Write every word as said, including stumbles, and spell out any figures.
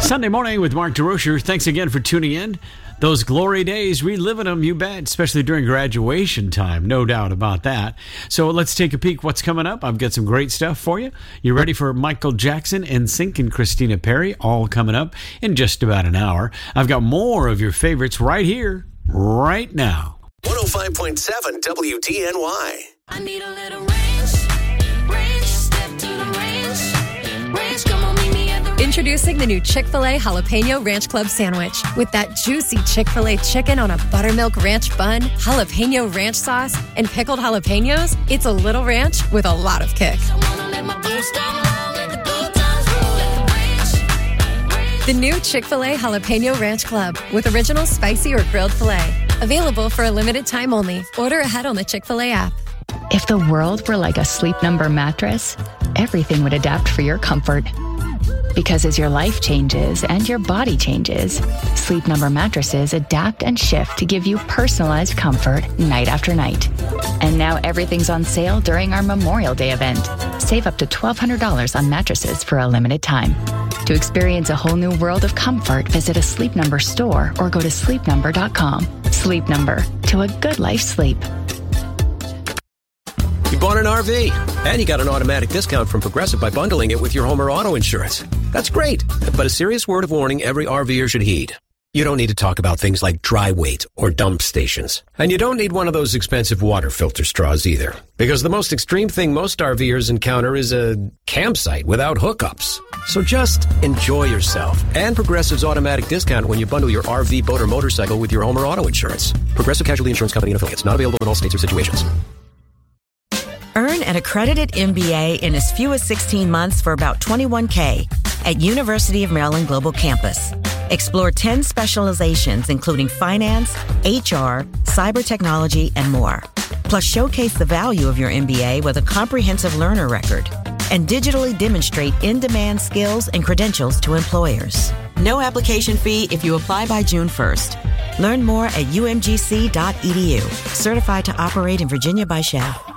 Sunday morning with Mark DeRocher. Thanks again for tuning in. Those glory days, reliving them, you bet, especially during graduation time. No doubt about that. So let's take a peek what's coming up. I've got some great stuff for you. You ready for Michael Jackson, N Sync, and Christina Perri? All coming up in just about an hour. I've got more of your favorites right here, right now. one oh five point seven W D N Y. I need a little range, range, step to the range, range, come on, meet me at the range. Introducing the new Chick-fil-A Jalapeno Ranch Club Sandwich. With that juicy Chick-fil-A chicken on a buttermilk ranch bun, jalapeno ranch sauce, and pickled jalapenos, it's a little ranch with a lot of kick. I wanna let my boots down low, let the good times roll, let the range, range. The new Chick-fil-A Jalapeno Ranch Club with original spicy or grilled filet. Available for a limited time only. Order ahead on the Chick-fil-A app. If the world were like a Sleep Number mattress, everything would adapt for your comfort. Because as your life changes and your body changes, Sleep Number mattresses adapt and shift to give you personalized comfort night after night. And now everything's on sale during our Memorial Day event. Save up to twelve hundred dollars on mattresses for a limited time. To experience a whole new world of comfort, visit a Sleep Number store or go to sleep number dot com. Sleep Number, to a good life sleep. You bought an R V, and you got an automatic discount from Progressive by bundling it with your home or auto insurance. That's great, but a serious word of warning every RVer should heed. You don't need to talk about things like dry weight or dump stations. And you don't need one of those expensive water filter straws either. Because the most extreme thing most RVers encounter is a campsite without hookups. So just enjoy yourself. And Progressive's automatic discount when you bundle your R V, boat, or motorcycle with your home or auto insurance. Progressive Casualty Insurance Company and Affiliates. Not available in all states or situations. Earn an accredited M B A in as few as sixteen months for about twenty-one thousand dollars at University of Maryland Global Campus. Explore ten specializations, including finance, H R, cyber technology, and more. Plus, showcase the value of your M B A with a comprehensive learner record and digitally demonstrate in-demand skills and credentials to employers. No application fee if you apply by June first. Learn more at u m g c dot e d u. Certified to operate in Virginia by Shell.